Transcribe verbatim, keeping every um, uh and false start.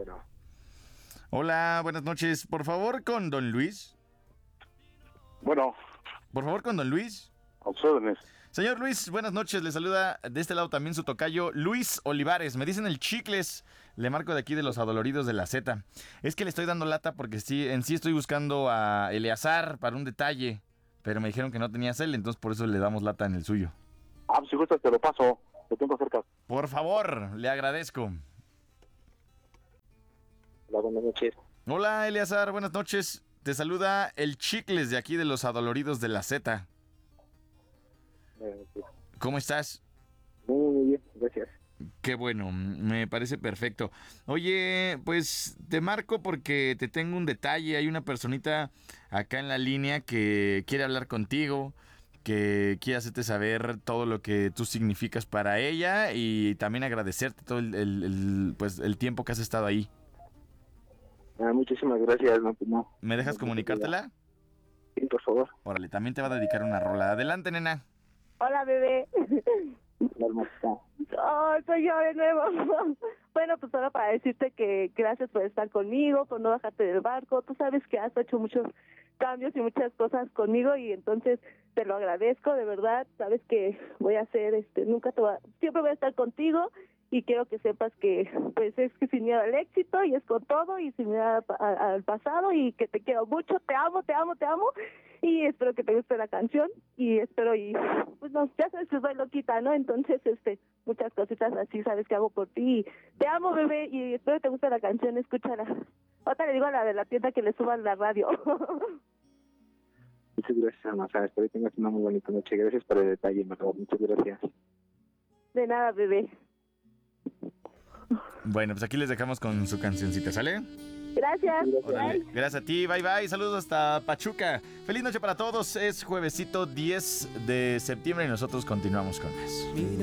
Bueno. Hola, buenas noches. Por favor, con don Luis. Bueno. Por favor, con don Luis. A sus órdenes. Señor Luis, buenas noches. Le saluda de este lado también su tocayo Luis Olivares. Me dicen el Chicles. Le marco de aquí de los Adoloridos de la Z. Es que le estoy dando lata porque sí, en sí estoy buscando a Eleazar para un detalle. Pero me dijeron que no tenía cel, entonces por eso le damos lata en el suyo. Ah, pues si gustas te lo paso. Lo tengo cerca. Por favor, le agradezco. Hola, buenas noches. Hola, Eleazar, buenas noches. Te saluda el Chicles de aquí de los Adoloridos de la Z. Eh, sí. ¿Cómo estás? Muy, muy bien, gracias. Qué bueno, me parece perfecto. Oye, pues te marco porque te tengo un detalle. Hay una personita acá en la línea que quiere hablar contigo, que quiere hacerte saber todo lo que tú significas para ella y también agradecerte todo el, el, el, pues, el tiempo que has estado ahí. Ah, muchísimas gracias. No, pues no. ¿Me dejas no, comunicártela? Sí, por favor. Órale, también te va a dedicar una rola. Adelante, nena. Hola, bebé. La hermosita. Oh, soy yo de nuevo. Bueno, pues solo para decirte que gracias por estar conmigo, por no bajarte del barco. Tú sabes que has hecho muchos cambios y muchas cosas conmigo y entonces te lo agradezco, de verdad. Sabes que voy a hacer, este, nunca te voy a, siempre voy a estar contigo y quiero que sepas que, pues, es que sin miedo al éxito y es con todo y sin miedo al, al pasado y que te quiero mucho, te amo, te amo, te amo. Y espero que te guste la canción y espero y pues no, ya sabes que soy loquita, ¿no? Entonces, este, muchas cositas así sabes que hago por ti. Y te amo, bebé, y espero que te guste la canción, escúchala. Ahorita le digo a la de la tienda que le suban la radio. Muchas gracias, Amasa. Espero que tengas una muy bonita noche. Gracias por el detalle, Amasa. Muchas gracias. De nada, bebé. Bueno, pues aquí les dejamos con su cancioncita, ¿sale? Gracias. Órale, gracias a ti, bye bye, saludos hasta Pachuca. Feliz noche para todos, es juevesito diez de septiembre y nosotros continuamos con más.